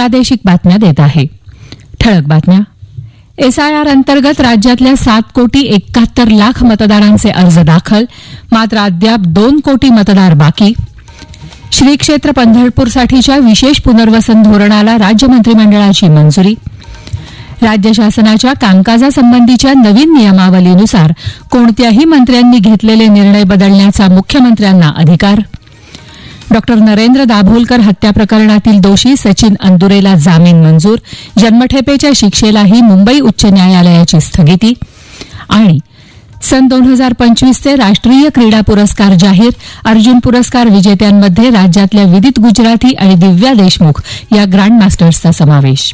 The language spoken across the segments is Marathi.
प्रादेशिक बातम्या देत आहे. ठळक बातम्या. एसआयआर अंतर्गत राज्यातल्या 7,71,00,000 मतदारांचे अर्ज दाखल, मात्र अद्याप 2 कोटी मतदार बाकी. श्री क्षेत्र पंढरपूरसाठीच्या विशेष पुनर्वसन धोरणाला राज्य मंत्रिमंडळाची मंजुरी. राज्य शासनाच्या कामकाजासंबंधीच्या नवीन नियमावलीनुसार कोणत्याही मंत्र्यांनी घेतलेले निर्णय बदलण्याचा मुख्यमंत्र्यांना अधिकार. डॉ. नरेंद्र दाभोलकर हत्या प्रकरणातील दोषी सचिन अंदुरेला जामीन मंजूर, जन्मठेपेच्या शिक्षेलाही मुंबई उच्च न्यायालयाची स्थगिती. आणि सन 2025चे राष्ट्रीय क्रीडा पुरस्कार जाहीर, अर्जुन पुरस्कार विजेत्यांमध्ये राज्यातल्या विदित गुजराथी आणि दिव्या देशमुख या ग्रँडमास्टर्सचा समावेश.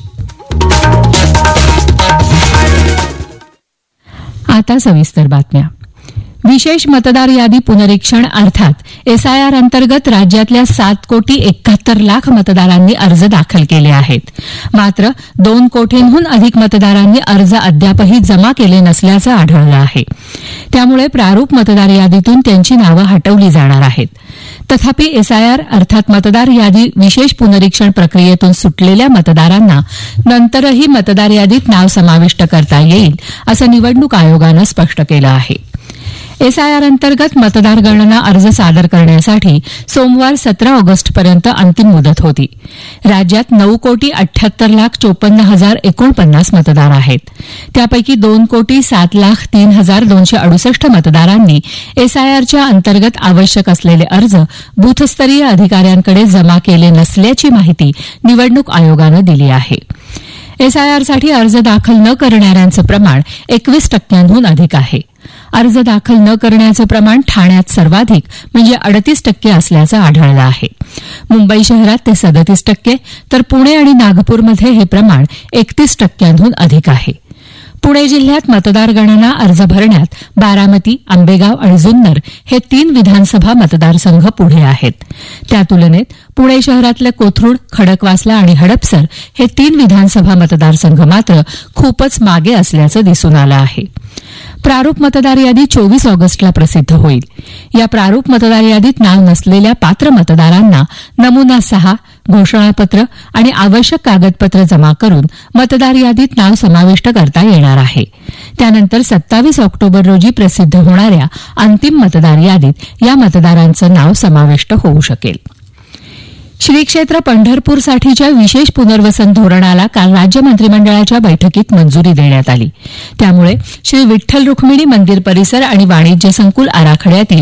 आता सविस्तर बातम्या. विशेष मतदार यादी पुनरीक्षण अर्थात एसआयआर अंतर्गत राज्यातल्या 7,71,00,000 मतदारांनी अर्ज दाखल केले आहेत. मात्र 2 कोटींहून अधिक मतदारांनी अर्ज अद्यापही जमा केले नसल्याचं आढळलं आहे. त्यामुळे प्रारूप मतदार यादीतून त्यांची नावं हटवली जाणार आहेत. तथापि एसआयआर अर्थात मतदार यादी विशेष पुनरीक्षण प्रक्रियेतून सुटलेल्या मतदारांना नंतरही मतदार यादीत नाव समाविष्ट करता येईल असं निवडणूक आयोगानं स्पष्ट केलं आहे. एसआयआर अंतर्गत मतदार गणना अर्ज सादर करण्यासाठी सोमवार 17 ऑगस्टपर्यंत अंतिम मुदत होती. राज्यात 9,78,54,049 मतदार आहेत. त्यापैकी 2,07,03,268 मतदारांनी एसआयआरच्या अंतर्गत आवश्यक असलेले अर्ज बूथस्तरीय अधिकाऱ्यांकडे जमा केले नसल्याची माहिती निवडणूक आयोगानं दिली आहे. एसआयआरसाठी अर्ज दाखल न करणाऱ्यांचं प्रमाण 21% अधिक आहे. अर्ज दाखल न करण्याचं प्रमाण ठाण्यात सर्वाधिक म्हणजे 38% असल्याचं आढळलं आहे. मुंबई शहरात ते 37%, तर पुणे आणि नागपूरमध्ये हे प्रमाण 31% अधिक आहे. पुणे जिल्ह्यात मतदार गणना अर्ज भरण्यात बारामती, आंबेगाव आणि जुन्नर हे 3 विधानसभा मतदारसंघ पुढे आहेत. त्या तुलनेत पुणे शहरातले कोथरूड, खडकवासला आणि हडपसर हे 3 विधानसभा मतदारसंघ मात्र खूपच मागे असल्याचं दिसून आलं आहे. प्रारूप मतदार यादी 24 ऑगस्टला प्रसिद्ध होईल. या प्रारूप मतदार यादीत नाव नसलेल्या पात्र मतदारांना नमुना 6, घोषणापत्र आणि आवश्यक कागदपत्र जमा करून मतदार यादीत नाव समाविष्ट करता येणार आहे. त्यानंतर 27 ऑक्टोबर रोजी प्रसिद्ध होणाऱ्या अंतिम मतदार यादीत या मतदारांचं नाव समाविष्ट होऊ शकेल. श्री क्षेत्र पंढरपूरसाठीच्या विशेष पुनर्वसन धोरणाला काल राज्य मंत्रिमंडळाच्या बैठकीत मंजुरी देण्यात आली. त्यामुळे श्री विठ्ठल रुक्मिणी मंदिर परिसर आणि वाणिज्य संकुल आराखड्यातील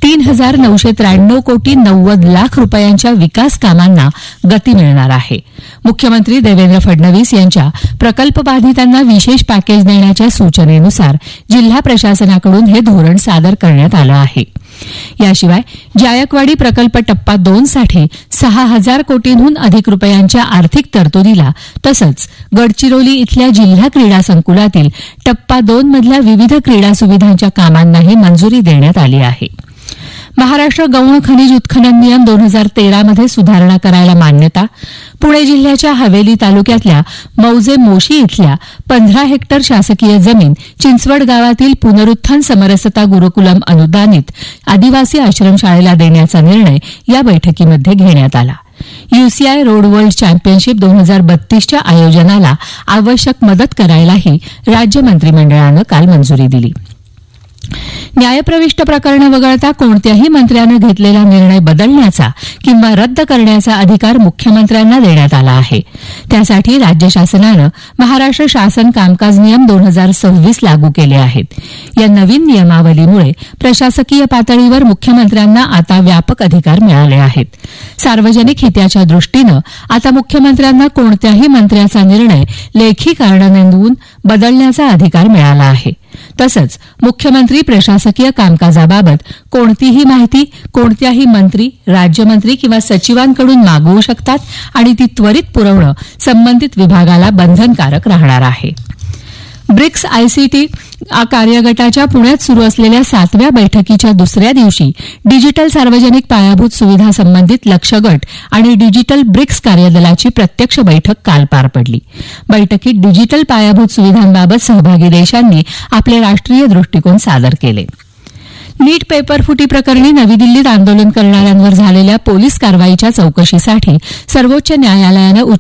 3,993 कोटी 90 लाख रुपयांच्या विकास कामांना गती मिळणार आहे. मुख्यमंत्री देवेंद्र फडणवीस यांच्या प्रकल्पबाधितांना विशेष पॅकेज देण्याच्या सूचनेनुसार जिल्हा प्रशासनाकडून हे धोरण सादर करण्यात आलं आहे. याशिवाय जायकवाडी प्रकल्प टप्पा 2 साठी 6,000 कोटींहून अधिक रुपयांच्या आर्थिक तरतुदीला तसंच गडचिरोली इथल्या जिल्हा क्रीडा संकुलातील टप्पा 2 मधल्या विविध क्रीडा सुविधांच्या कामांनाही मंजुरी देण्यात आली आहे. महाराष्ट्र गौण खनिज उत्खनन नियम 2013 मध्ये सुधारणा करायला मान्यता. पुणे जिल्ह्याच्या हवेली तालुक्यातल्या मौजे मोशी इथल्या 15 हेक्टर शासकीय जमीन चिंचवड गावातील पुनरुत्थान समरसता गुरुकुलम अनुदानित आदिवासी आश्रमशाळेला देण्याचा निर्णय या बैठकीमध्ये घेण्यात आला. यूसीआय रोड वर्ल्ड चॅम्पियनशिप 2032च्या आयोजनाला आवश्यक मदत करायलाही राज्य मंत्रिमंडळानं काल मंजुरी दिली. न्यायप्रविष्ट प्रकरणं वगळता कोणत्याही मंत्र्यानं घेतलेला निर्णय बदलण्याचा किंवा रद्द करण्याचा अधिकार मुख्यमंत्र्यांना देण्यात आला आहे. त्यासाठी राज्य शासनानं महाराष्ट्र शासन कामकाज नियम 2026 लागू केले आहेत. या नवीन नियमावलीमुळे प्रशासकीय पातळीवर मुख्यमंत्र्यांना आता व्यापक अधिकार मिळाले आहेत. सार्वजनिक हिताच्या दृष्टीनं आता मुख्यमंत्र्यांना कोणत्याही मंत्र्याचा निर्णय लेखी कारणे नोंदवून बदलण्याचा अधिकार मिळाला आहे. तसंच मुख्यमंत्री प्रशासकीय कामकाजाबाबत कोणतीही माहिती कोणत्याही मंत्री, राज्यमंत्री किंवा सचिवांकडून मागवू शकतात आणि ती त्वरित पुरवणं संबंधित विभागाला बंधनकारक राहणार आहे. ब्रिक्स आयसीटी कार्यगटाच्या पुण्यात सुरू असलेल्या 7व्या बैठकीच्या दुसऱ्या दिवशी डिजिटल सार्वजनिक पायाभूत सुविधा संबंधित लक्ष्य गट आणि डिजिटल ब्रिक्स कार्यदलाची प्रत्यक्ष बैठक काल पार पडली. बैठकीत डिजिटल पायाभूत सुविधांबाबत सहभागी देशांनी आपले राष्ट्रीय दृष्टिकोन सादर केले. नीट पेपरफुटी प्रकरणी नवी दिल्लीत आंदोलन करणाऱ्यांवर झालेल्या पोलीस कारवाईच्या चौकशीसाठी सर्वोच्च न्यायालयानं